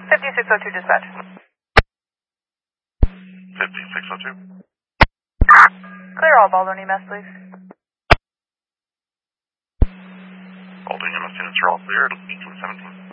5602 dispatch. 5602. Clear all Baldwin EMS, please. Baldwin EMS units are all cleared. 1817.